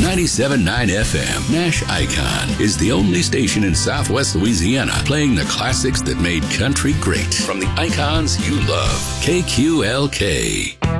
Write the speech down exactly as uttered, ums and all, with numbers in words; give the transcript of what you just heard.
ninety-seven point nine F M, Nash Icon is the only station in Southwest Louisiana playing the classics that made country great. From the icons you love, K Q L K.